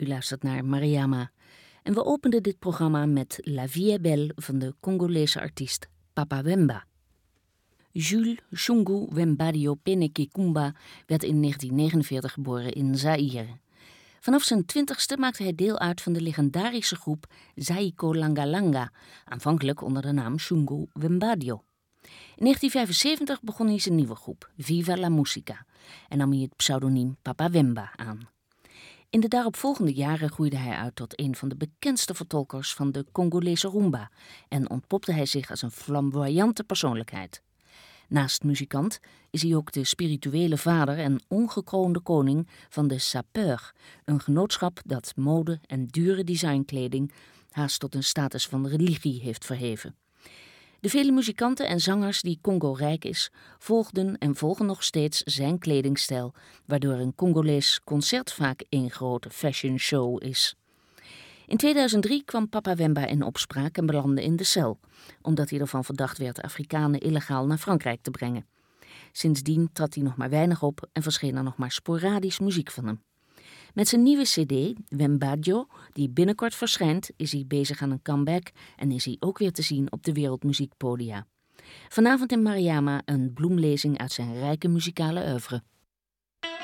U luistert naar Mariama. En we openden dit programma met La Vie est Belle van de Congolese artiest Papa Wemba. Jules Shungu Wembadio Penekekumba werd in 1949 geboren in Zaïre. Vanaf zijn 20ste maakte hij deel uit van de legendarische groep Zaiko Langa Langa, aanvankelijk onder de naam Shungu Wembadio. In 1975 begon hij zijn nieuwe groep, Viva la Musica, en nam hij het pseudoniem Papa Wemba aan. In de daaropvolgende jaren groeide hij uit tot een van de bekendste vertolkers van de Congolese rumba en ontpopte hij zich als een flamboyante persoonlijkheid. Naast muzikant is hij ook de spirituele vader en ongekroonde koning van de Sapeur, een genootschap dat mode en dure designkleding haast tot een status van religie heeft verheven. De vele muzikanten en zangers die Congo rijk is, volgden en volgen nog steeds zijn kledingstijl, waardoor een Congolees concert vaak één grote fashion show is. In 2003 kwam Papa Wemba in opspraak en belandde in de cel, omdat hij ervan verdacht werd Afrikanen illegaal naar Frankrijk te brengen. Sindsdien trad hij nog maar weinig op en verscheen er nog maar sporadisch muziek van hem. Met zijn nieuwe cd, Wembadio, die binnenkort verschijnt, is hij bezig aan een comeback en is hij ook weer te zien op de wereldmuziekpodia. Vanavond in Mariama een bloemlezing uit zijn rijke muzikale oeuvre.